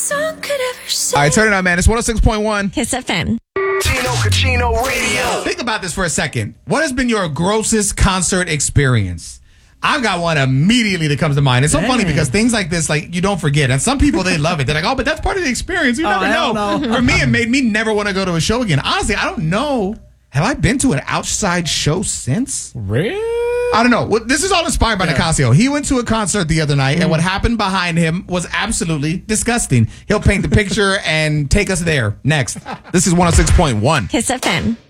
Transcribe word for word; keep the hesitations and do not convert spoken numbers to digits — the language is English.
song could ever say. All right, turn it on, man. It's one oh six point one. Kiss F M. Tino Cucino Radio. Think about this for a second. What has been your grossest concert experience? I've got one immediately that comes to mind. It's so Dang. funny because things like this, like, you don't forget. And some people, they love it. They're like, oh, but that's part of the experience. You Oh, never hell know. no. For me, it made me never want to go to a show again. Honestly, I don't know. Have I been to an outside show since? Really? I don't know. Well, this is all inspired by Nicasio. He went to a concert the other night, and what happened behind him was absolutely disgusting. He'll paint the picture and take us there. Next. This is one oh six point one. Kiss F M.